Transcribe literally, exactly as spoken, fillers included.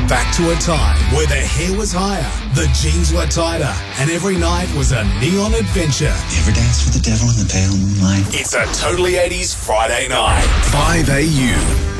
back to a time where the hair was higher, the jeans were tighter, and every night was a neon adventure. You ever dance with the devil in the pale moonlight? It's a Totally eighties Friday night. five A U.